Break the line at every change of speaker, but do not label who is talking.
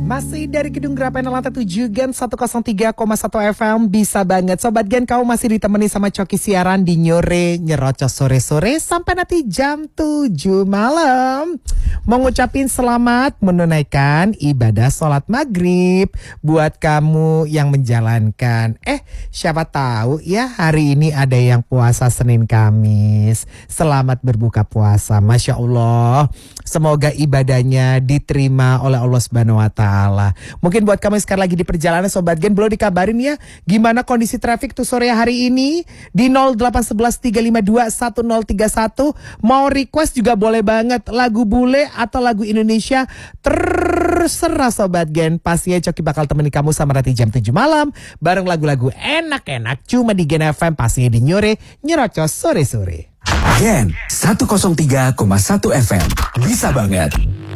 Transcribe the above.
Masih dari Gedung Grapen lantai 7 Gen 103,1 FM. Bisa banget Sobat Gen, kamu masih ditemani sama Coki siaran di Nyore Nyerocos sore-sore sampai nanti jam 7 malam. Mau ngucapin selamat menunaikan ibadah sholat maghrib buat kamu yang menjalankan. Siapa tahu ya hari ini ada yang puasa Senin Kamis. Selamat berbuka puasa. Masya Allah, semoga ibadahnya diterima oleh Allah Subhanahu wa Ta'ala. Mungkin buat kamu sekarang lagi di perjalanan Sobat Gen, belum dikabarin ya gimana kondisi traffic tuh sore hari ini di 0811 352 1031. Mau request juga boleh banget, lagu bule atau lagu Indonesia terserah Sobat Gen. Pastinya Coki bakal temenin kamu sama nanti jam 7 malam bareng lagu-lagu enak-enak cuma di Gen FM, pastinya di Nyore Nyerocos sore-sore.
Gen 103,1 FM. Bisa banget.